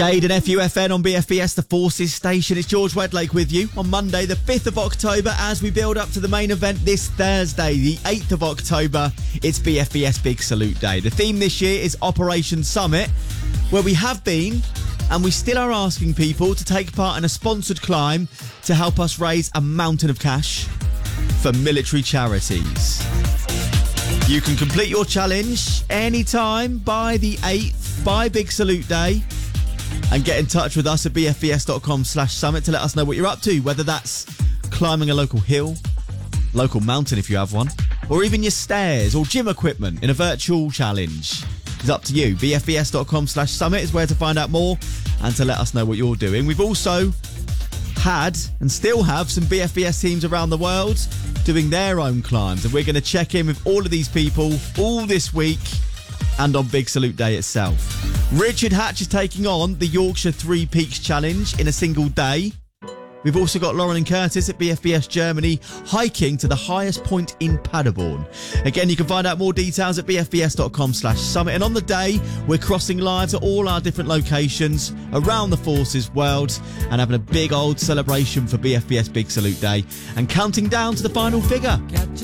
Jade and FUFN on BFBS, the Forces Station. It's George Wedlake with you on Monday, the 5th of October, as we build up to the main event this Thursday, the 8th of October. It's BFBS Big Salute Day. The theme this year is Operation Summit, where we have been and we still are asking people to take part in a sponsored climb to help us raise a mountain of cash for military charities. You can complete your challenge anytime by the 8th, by Big Salute Day, and get in touch with us at bfbs.com/summit to let us know what you're up to, whether that's climbing a local hill, local mountain if you have one, or even your stairs or gym equipment in a virtual challenge. It's up to you. bfbs.com/summit is where to find out more and to let us know what you're doing. We've also had and still have some BFBS teams around the world doing their own climbs, and we're going to check in with all of these people all this week and on Big Salute Day itself. Richard Hatch is taking on the Yorkshire Three Peaks Challenge in a single day. We've also got Lauren and Curtis at BFBS Germany hiking to the highest point in Paderborn. Again, you can find out more details at bfbs.com/summit. And on the day, we're crossing lives at all our different locations around the Forces world and having a big old celebration for BFBS Big Salute Day and counting down to the final figure.